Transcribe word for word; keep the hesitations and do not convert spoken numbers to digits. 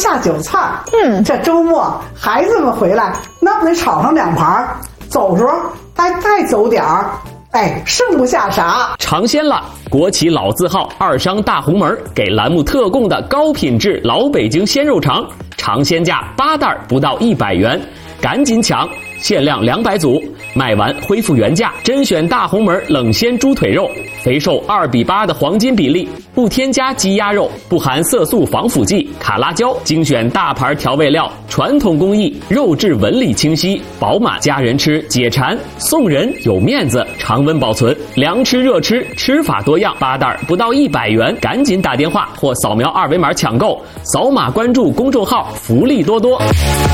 下酒菜。 嗯， 这周末孩子们回来，那不得炒上两盘，走时候再再走点儿。哎，剩不下啥。 尝鲜了！国企老字号二商大红门给栏目特供的高品质老北京鲜肉肠，尝鲜价八袋不到一百元，赶紧抢！限量两百组，卖完恢复原价。甄选大红门冷鲜猪腿肉，肥瘦二比八的黄金比例，不添加鸡鸭肉，不含色素防腐剂、卡拉胶，精选大牌调味料，传统工艺，肉质纹理清晰饱满，家人吃解馋，送人有面子，常温保存，凉吃热吃，吃法多样。八袋不到一百元，赶紧打电话或扫描二维码抢购，扫码关注公众号，福利多多。